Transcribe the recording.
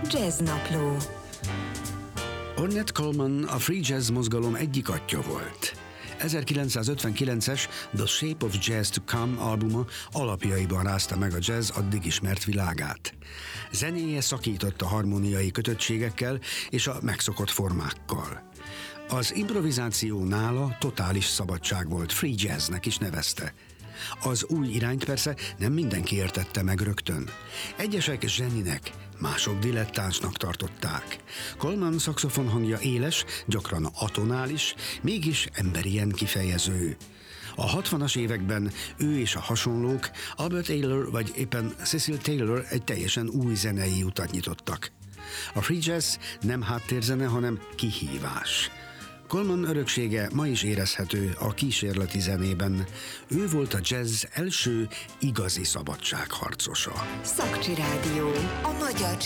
Jazznapló. Ornette Coleman a free jazz mozgalom egyik atya volt. 1959-es The Shape of Jazz to Come albuma alapjaiban rázta meg a jazz addig ismert világát. Zenéje szakított a harmóniai kötöttségekkel és a megszokott formákkal. Az improvizáció nála totális szabadság volt, free jazznek is nevezte. Az új irányt persze nem mindenki értette meg rögtön. Egyesek zseninek, mások dilettánsnak tartották. Coleman szaxofon hangja éles, gyakran atonális, mégis emberien kifejező. A 60-as években ő és a hasonlók, Albert Ayler vagy éppen Cecil Taylor egy teljesen új zenei utat nyitottak. A free jazz nem háttérzene, hanem kihívás. Coleman öröksége ma is érezhető a kísérleti zenében. Ő volt a jazz első igazi szabadságharcosa. Szakcsi Rádió. A magyar